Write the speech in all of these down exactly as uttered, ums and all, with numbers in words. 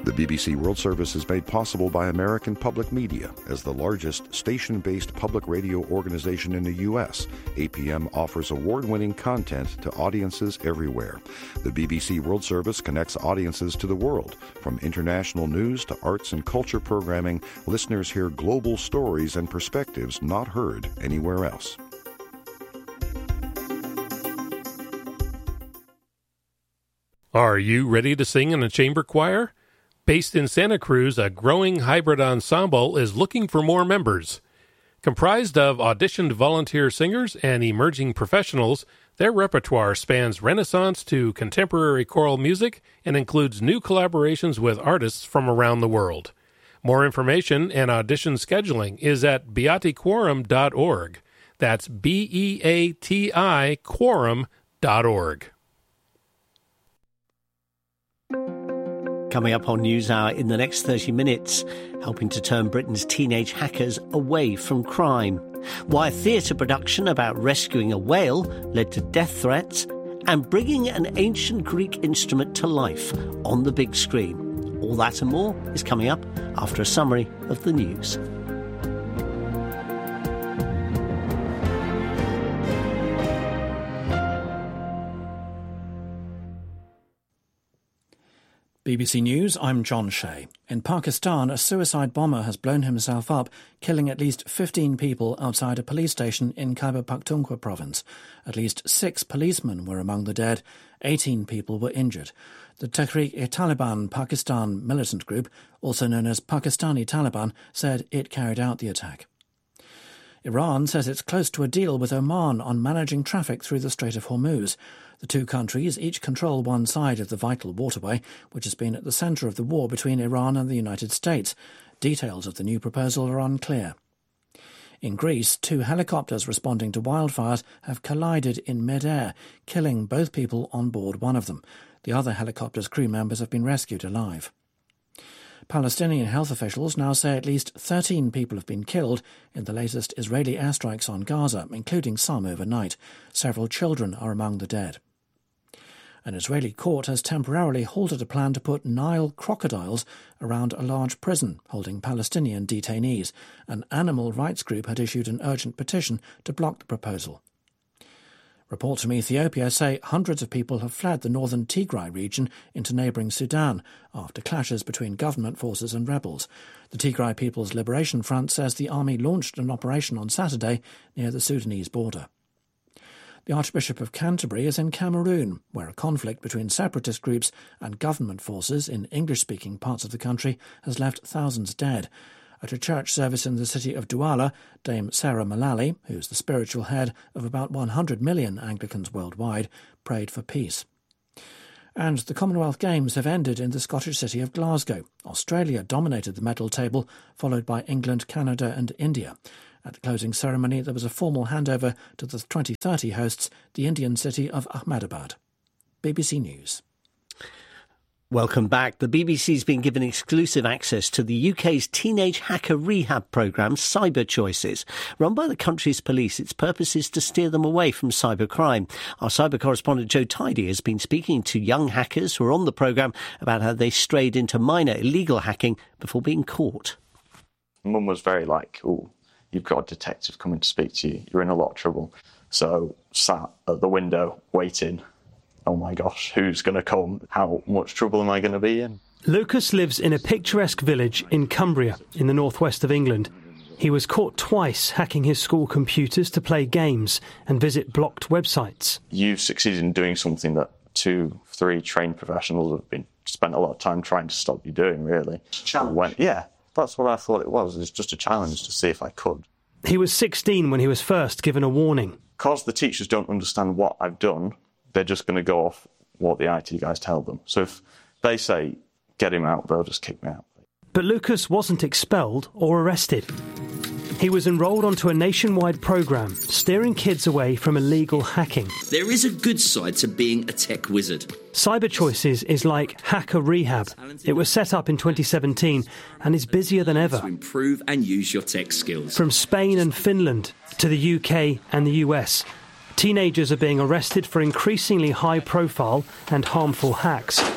The B B C World Service is made possible by American Public Media. As the largest station-based public radio organization in the U S, A P M offers award-winning content to audiences everywhere. The B B C World Service connects audiences to the world. From international news to arts and culture programming, listeners hear global stories and perspectives not heard anywhere else. Are you ready to sing in a chamber choir? Based in Santa Cruz, a growing hybrid ensemble is looking for more members. Comprised of auditioned volunteer singers and emerging professionals, their repertoire spans Renaissance to contemporary choral music and includes new collaborations with artists from around the world. More information and audition scheduling is at beati quorum dot org. That's B E A T I quorum dot org. Coming up on NewsHour in the next thirty minutes, helping to turn Britain's teenage hackers away from crime. Why a theatre production about rescuing a whale led to death threats, and bringing an ancient Greek instrument to life on the big screen. All that and more is coming up after a summary of the news. B B C News, I'm John Shea. In Pakistan, a suicide bomber has blown himself up, killing at least fifteen people outside a police station in Khyber Pakhtunkhwa province. At least six policemen were among the dead. eighteen people were injured. The Tehreek-e-Taliban Pakistan militant group, also known as Pakistani Taliban, said it carried out the attack. Iran says it's close to a deal with Oman on managing traffic through the Strait of Hormuz. The two countries each control one side of the vital waterway, which has been at the centre of the war between Iran and the United States. Details of the new proposal are unclear. In Greece, two helicopters responding to wildfires have collided in mid-air, killing both people on board one of them. The other helicopter's crew members have been rescued alive. Palestinian health officials now say at least thirteen people have been killed in the latest Israeli airstrikes on Gaza, including some overnight. Several children are among the dead. An Israeli court has temporarily halted a plan to put Nile crocodiles around a large prison holding Palestinian detainees. An animal rights group had issued an urgent petition to block the proposal. Reports from Ethiopia say hundreds of people have fled the northern Tigray region into neighbouring Sudan after clashes between government forces and rebels. The Tigray People's Liberation Front says the army launched an operation on Saturday near the Sudanese border. The Archbishop of Canterbury is in Cameroon, where a conflict between separatist groups and government forces in English-speaking parts of the country has left thousands dead. At a church service in the city of Douala, Dame Sarah Mullally, who's the spiritual head of about one hundred million Anglicans worldwide, prayed for peace. And the Commonwealth Games have ended in the Scottish city of Glasgow. Australia dominated the medal table, followed by England, Canada and India. At the closing ceremony, there was a formal handover to the twenty thirty hosts, the Indian city of Ahmedabad. B B C News. Welcome back. The B B C's been given exclusive access to the U K's teenage hacker rehab programme, Cyber Choices. Run by the country's police, its purpose is to steer them away from cybercrime. Our cyber correspondent Joe Tidy has been speaking to young hackers who are on the programme about how they strayed into minor illegal hacking before being caught. Mum was very like, oh, you've got a detective coming to speak to you. You're in a lot of trouble. So sat at the window waiting. Oh my gosh, who's going to come? How much trouble am I going to be in? Lucas lives in a picturesque village in Cumbria, in the northwest of England. He was caught twice hacking his school computers to play games and visit blocked websites. You've succeeded in doing something that two, three trained professionals have been spent a lot of time trying to stop you doing, really. Challenge. When, yeah, that's what I thought it was. It's just a challenge to see if I could. He was sixteen when he was first given a warning. Because the teachers don't understand what I've done, they're just going to go off what the I T guys tell them. So if they say, get him out, they'll just kick me out. But Lucas wasn't expelled or arrested. He was enrolled onto a nationwide programme steering kids away from illegal hacking. There is a good side to being a tech wizard. Cyber Choices is like Hacker Rehab. It was set up in twenty seventeen and is busier than ever. To improve and use your tech skills. From Spain and Finland to the U K and the U S, teenagers are being arrested for increasingly high-profile and harmful hacks.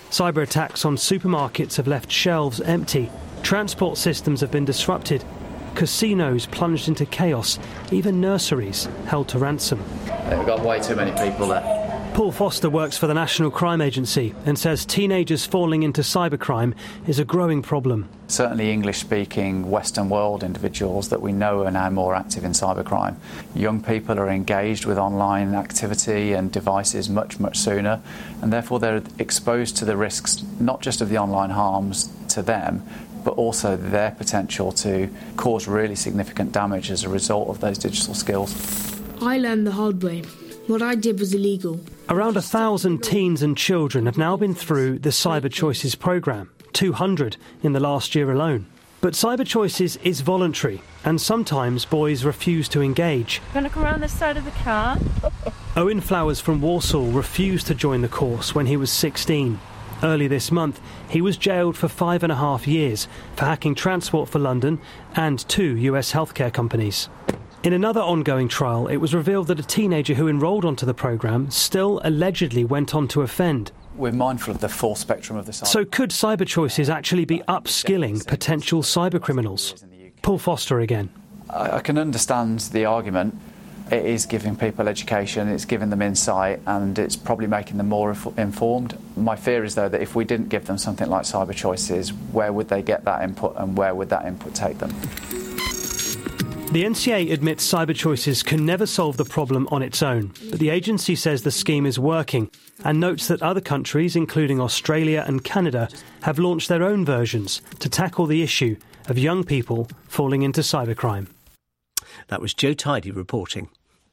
Cyber attacks on supermarkets have left shelves empty. Transport systems have been disrupted. Casinos plunged into chaos. Even nurseries held to ransom. We've got way too many people there. Paul Foster works for the National Crime Agency and says teenagers falling into cybercrime is a growing problem. Certainly English-speaking Western world individuals that we know are now more active in cybercrime. Young people are engaged with online activity and devices much, much sooner, and therefore they're exposed to the risks not just of the online harms to them, but also their potential to cause really significant damage as a result of those digital skills. I learned the hard way. What I did was illegal. Around a thousand teens and children have now been through the Cyber Choices programme, two hundred in the last year alone. But Cyber Choices is voluntary, and sometimes boys refuse to engage. Going to come around this side of the car? Owen Flowers from Walsall refused to join the course when he was sixteen. Early this month, he was jailed for five and a half years for hacking Transport for London and two U S healthcare companies. In another ongoing trial, it was revealed that a teenager who enrolled onto the programme still allegedly went on to offend. We're mindful of the full spectrum of the cyber. So could Cyber Choices actually be upskilling potential cybercriminals? Paul Foster again. I, I can understand the argument. It is giving people education, it's giving them insight, and it's probably making them more inf- informed. My fear is, though, that if we didn't give them something like Cyber Choices, where would they get that input and where would that input take them? The N C A admits Cyber Choices can never solve the problem on its own, but the agency says the scheme is working and notes that other countries, including Australia and Canada, have launched their own versions to tackle the issue of young people falling into cybercrime. That was Joe Tidy reporting.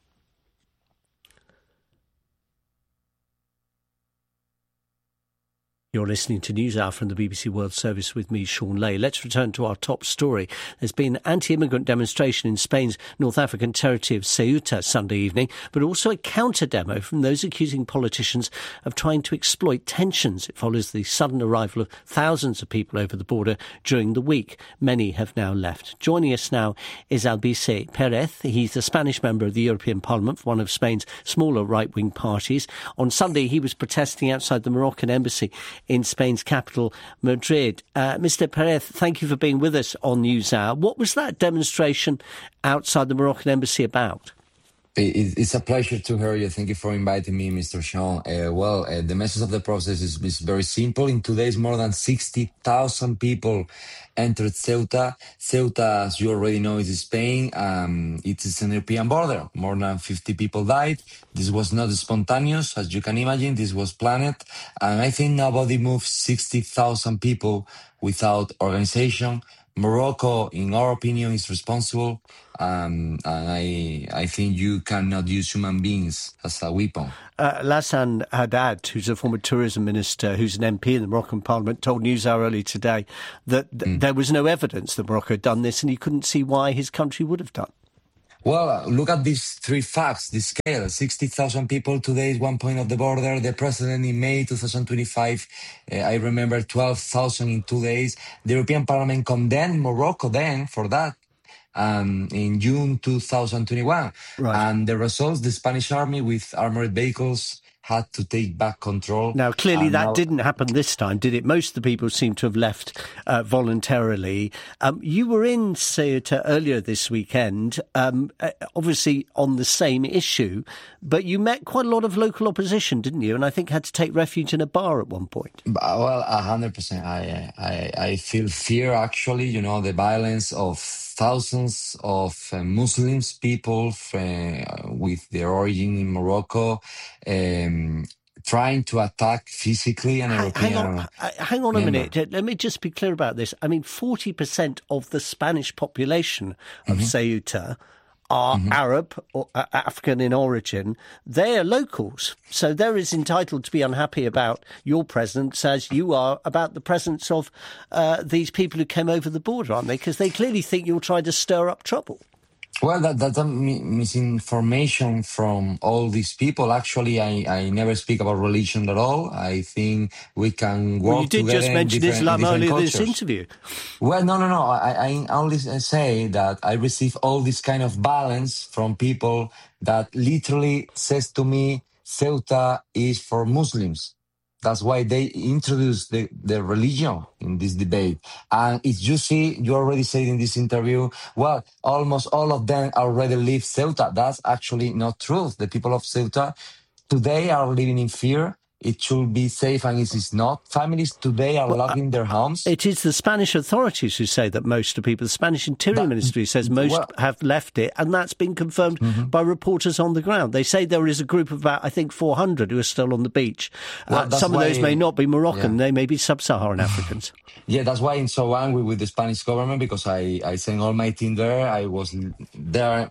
You're listening to NewsHour from the B B C World Service with me, Sean Lay. Let's return to our top story. There's been an anti-immigrant demonstration in Spain's North African territory of Ceuta Sunday evening, but also a counter-demo from those accusing politicians of trying to exploit tensions. It follows the sudden arrival of thousands of people over the border during the week. Many have now left. Joining us now is Albice Perez. He's the Spanish member of the European Parliament for one of Spain's smaller right-wing parties. On Sunday, he was protesting outside the Moroccan embassy in Spain's capital, Madrid. Uh, Mister Perez, thank you for being with us on NewsHour. What was that demonstration outside the Moroccan embassy about? It's a pleasure to hear you. Thank you for inviting me, Mister Sean. Uh, well, uh, the message of the process is, is very simple. In two days, more than sixty thousand people entered Ceuta. Ceuta, as you already know, is Spain. Um, it is an European border. More than fifty people died. This was not spontaneous, as you can imagine. This was planned. And I think nobody moved sixty thousand people without organization. Morocco, in our opinion, is responsible, um, and I I think you cannot use human beings as a weapon. Uh, Lassan Haddad, who's a former tourism minister, who's an M P in the Moroccan Parliament, told NewsHour earlier today that th- mm. there was no evidence that Morocco had done this, and he couldn't see why his country would have done. Well, look at these three facts, the scale. sixty thousand people today is one point of the border. The president in May twenty twenty-five, uh, I remember twelve thousand in two days. The European Parliament condemned Morocco then for that um, in June two thousand twenty-one. Right. And the results, the Spanish army with armored vehicles had to take back control. Now, clearly that now, didn't happen this time, did it? Most of the people seem to have left uh, voluntarily. Um, you were in Ceuta earlier this weekend, um, obviously on the same issue, but you met quite a lot of local opposition, didn't you? And I think had to take refuge in a bar at one point. Well, one hundred percent. I, I, I feel fear, actually, you know, the violence of thousands of uh, Muslims people uh, with their origin in Morocco, um, trying to attack physically an European. Hang on, hang on a member. minute. Let me just be clear about this. I mean, forty percent of the Spanish population of mm-hmm. Ceuta are mm-hmm. Arab or uh, African in origin. They are locals, so they're as entitled to be unhappy about your presence as you are about the presence of uh, these people who came over the border, aren't they? Because they clearly think you're trying to stir up trouble. Well, that, that's a misinformation from all these people. Actually, I, I never speak about religion at all. I think we can work well, you did together just mention Islam earlier in this interview. Well, no, no, no. I, I only say that I receive all this kind of balance from people that literally says to me, Ceuta is for Muslims. That's why they introduced the, the religion in this debate. And if you see, you already said in this interview, well, almost all of them already leave Ceuta. That's actually not true. The people of Ceuta today are living in fear. It should be safe, and it is not. Families today are well, locked in their homes. It is the Spanish authorities who say that most of the people, the Spanish Interior that, Ministry says most well, have left it, and that's been confirmed mm-hmm. by reporters on the ground. They say there is a group of about, I think, four hundred who are still on the beach. Well, uh, some of those may not be Moroccan, yeah. They may be sub-Saharan Africans. Yeah, that's why I'm so angry with the Spanish government, because I, I sent all my team there. I was there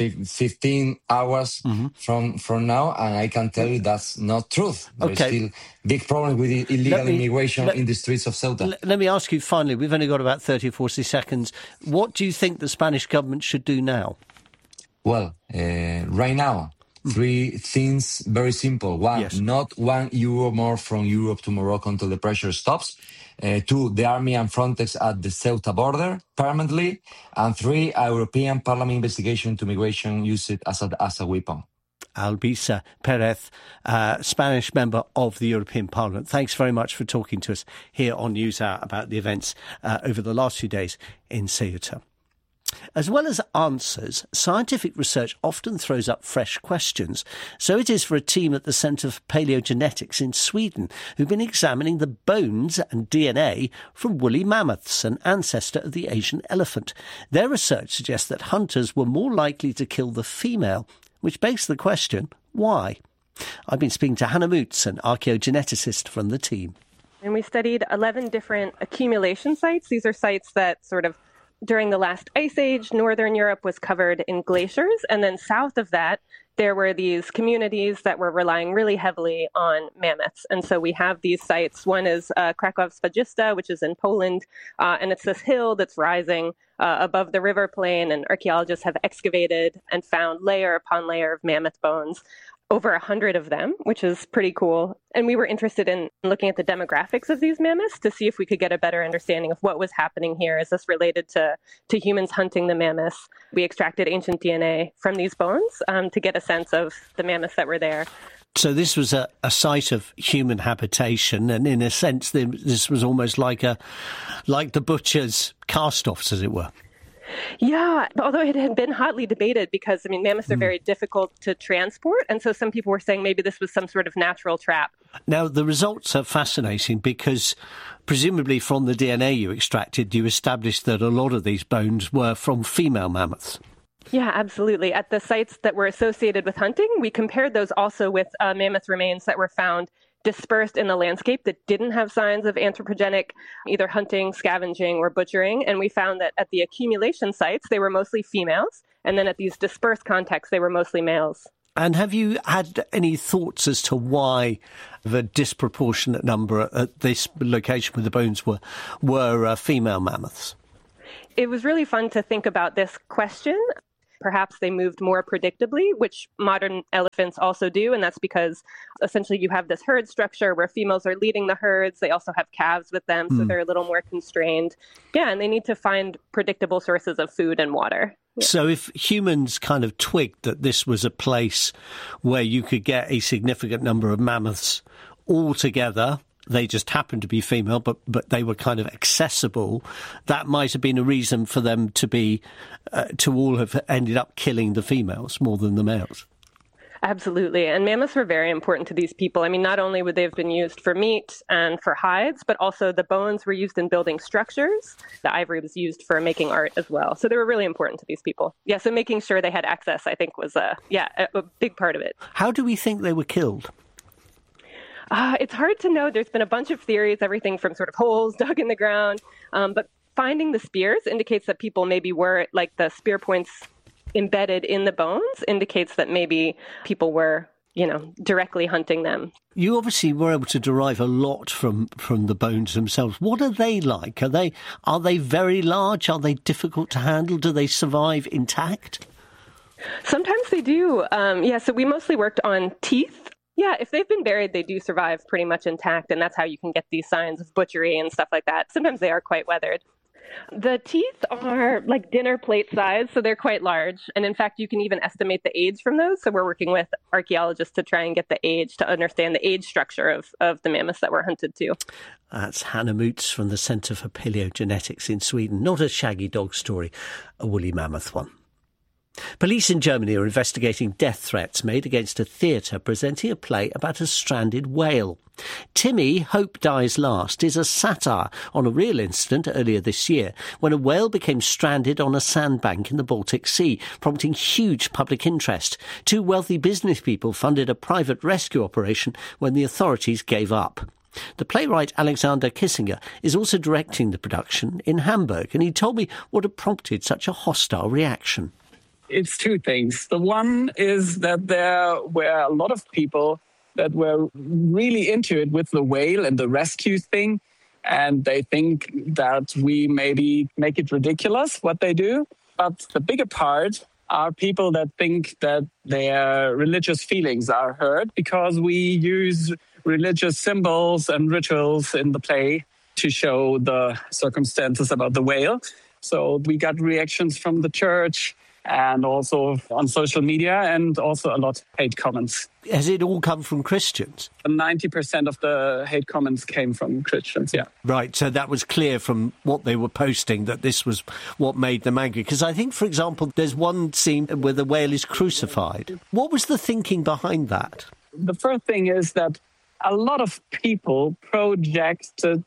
fifteen hours mm-hmm. from, from now, and I can tell you that's not truth. There's okay. still big problem with illegal me, immigration let, in the streets of Ceuta. Let, let me ask you finally, we've only got about thirty or forty seconds. What do you think the Spanish government should do now? Well, uh, right now, three things very simple. One, yes. not one euro more from Europe to Morocco until the pressure stops. Uh, two, the army and Frontex at the Ceuta border permanently. And three, a European Parliament investigation into migration use it as a, as a weapon. Albisa Perez, uh, Spanish member of the European Parliament. Thanks very much for talking to us here on NewsHour about the events uh, over the last few days in Ceuta. As well as answers, scientific research often throws up fresh questions. So it is for a team at the Centre for Paleogenetics in Sweden who've been examining the bones and D N A from woolly mammoths, an ancestor of the Asian elephant. Their research suggests that hunters were more likely to kill the female, which begs the question, why? I've been speaking to Hannah Moots, an archaeogeneticist from the team. And we studied eleven different accumulation sites. These are sites that sort of during the last ice age, northern Europe was covered in glaciers. And then south of that, there were these communities that were relying really heavily on mammoths. And so we have these sites. One is uh, Kraków Spadzista, which is in Poland. Uh, and it's this hill that's rising uh, above the river plain. And archaeologists have excavated and found layer upon layer of mammoth bones. Over a hundred of them, which is pretty cool. And we were interested in looking at the demographics of these mammoths to see if we could get a better understanding of what was happening here. Is this related to, to humans hunting the mammoths? We extracted ancient D N A from these bones um, to get a sense of the mammoths that were there. So this was a, a site of human habitation, and in a sense, this was almost like a like the butcher's cast-offs, as it were. Yeah, although it had been hotly debated because, I mean, mammoths are very difficult to transport. And so some people were saying maybe this was some sort of natural trap. Now, the results are fascinating because presumably from the D N A you extracted, you established that a lot of these bones were from female mammoths. Yeah, absolutely. At the sites that were associated with hunting, we compared those also with uh, mammoth remains that were found dispersed in the landscape that didn't have signs of anthropogenic either hunting, scavenging, or butchering. And we found that at the accumulation sites, they were mostly females. And then at these dispersed contexts, they were mostly males. And have you had any thoughts as to why the disproportionate number at this location where the bones were, were uh, female mammoths? It was really fun to think about this question. Perhaps they moved more predictably, which modern elephants also do. And that's because essentially you have this herd structure where females are leading the herds. They also have calves with them, so mm. they're a little more constrained. Yeah, and they need to find predictable sources of food and water. Yeah. So if humans kind of twigged that this was a place where you could get a significant number of mammoths all together, they just happened to be female, but, but they were kind of accessible, that might have been a reason for them to be, uh, to all have ended up killing the females more than the males. Absolutely. And mammoths were very important to these people. I mean, not only would they have been used for meat and for hides, but also the bones were used in building structures. The ivory was used for making art as well. So they were really important to these people. Yeah, so making sure they had access, I think, was a, yeah, a, a big part of it. How do we think they were killed? Uh, it's hard to know. There's been a bunch of theories, everything from sort of holes dug in the ground. Um, but finding the spears indicates that people maybe were, like the spear points embedded in the bones indicates that maybe people were, you know, directly hunting them. You obviously were able to derive a lot from, from the bones themselves. What are they like? Are they, are they very large? Are they difficult to handle? Do they survive intact? Sometimes they do. Um, yeah, so we mostly worked on teeth. Yeah, if they've been buried, they do survive pretty much intact, and that's how you can get these signs of butchery and stuff like that. Sometimes they are quite weathered. The teeth are like dinner plate size, so they're quite large. And in fact, you can even estimate the age from those. So we're working with archaeologists to try and get the age, to understand the age structure of, of the mammoths that were hunted too. That's Hannah Moots from the Centre for Paleogenetics in Sweden. Not a shaggy dog story, a woolly mammoth one. Police in Germany are investigating death threats made against a theatre presenting a play about a stranded whale. Timmy, Hope Dies Last is a satire on a real incident earlier this year when a whale became stranded on a sandbank in the Baltic Sea, prompting huge public interest. Two wealthy business people funded a private rescue operation when the authorities gave up. The playwright Alexander Kissinger is also directing the production in Hamburg, and he told me what had prompted such a hostile reaction. It's two things. The one is that there were a lot of people that were really into it with the whale and the rescue thing. And they think that we maybe make it ridiculous what they do. But the bigger part are people that think that their religious feelings are hurt because we use religious symbols and rituals in the play to show the circumstances about the whale. So we got reactions from the church and also on social media, and also a lot of hate comments. Has it all come from Christians? ninety percent of the hate comments came from Christians, yeah. Right, so that was clear from what they were posting that this was what made them angry. Because I think, for example, there's one scene where the whale is crucified. What was the thinking behind that? The first thing is that a lot of people projected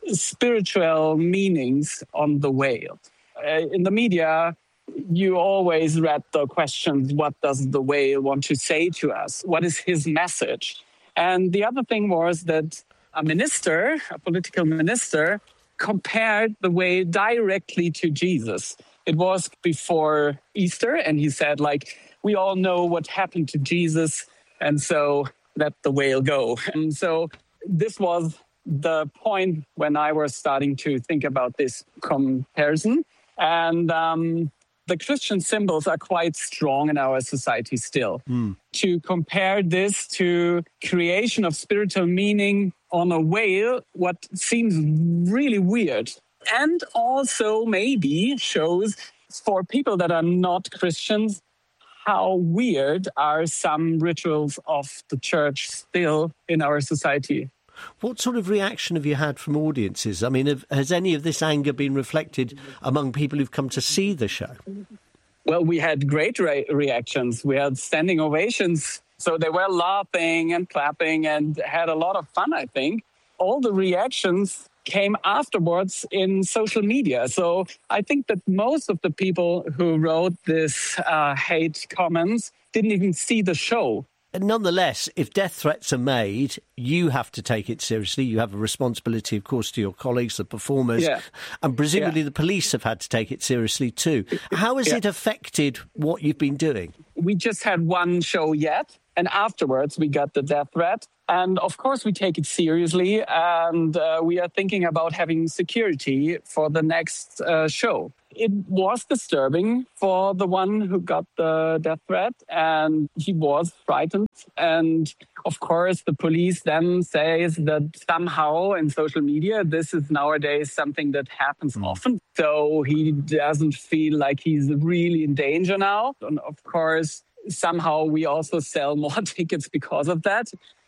spiritual meanings on the whale. Uh, in the media, you always read the questions, what does the whale want to say to us? What is his message? And the other thing was that a minister, a political minister, compared the whale directly to Jesus. It was before Easter, and he said, like, we all know what happened to Jesus, and so let the whale go. And so this was the point when I was starting to think about this comparison. And um, the Christian symbols are quite strong in our society still. Mm. To compare this to creation of spiritual meaning on a whale, what seems really weird. And also maybe shows for people that are not Christians how weird are some rituals of the church still in our society. What sort of reaction have you had from audiences? I mean, have, has any of this anger been reflected among people who've come to see the show? Well, we had great re- reactions. We had standing ovations. So they were laughing and clapping and had a lot of fun, I think. All the reactions came afterwards in social media. So I think that most of the people who wrote this uh, hate comments didn't even see the show. Nonetheless, if death threats are made, you have to take it seriously. You have a responsibility, of course, to your colleagues, the performers, yeah. and presumably yeah. the police have had to take it seriously too. How has yeah. it affected what you've been doing? We just had one show yet, and afterwards we got the death threat. And of course we take it seriously, and uh, we are thinking about having security for the next uh, show. It was disturbing for the one who got the death threat, and he was frightened. And of course, the police then says that somehow in social media, this is nowadays something that happens mm. often. So he doesn't feel like he's really in danger now. And of course, somehow we also sell more tickets because of that.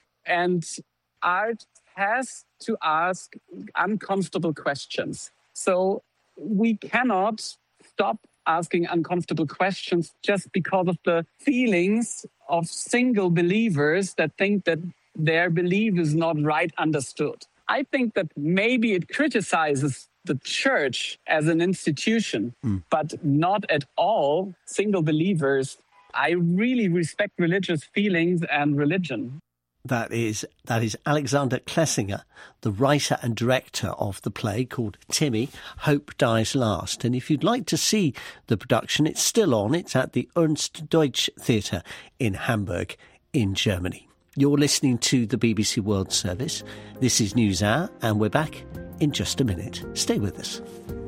And art has to ask uncomfortable questions. So we cannot stop asking uncomfortable questions just because of the feelings of single believers that think that their belief is not right understood. I think that maybe it criticizes the church as an institution, mm. but not at all single believers. I really respect religious feelings and religion. That is that is Alexander Klesinger, the writer and director of the play called Timmy, Hope Dies Last. And if you'd like to see the production, it's still on. It's at the Ernst Deutsch Theatre in Hamburg in Germany. You're listening to the B B C World Service. This is NewsHour, and we're back in just a minute. Stay with us.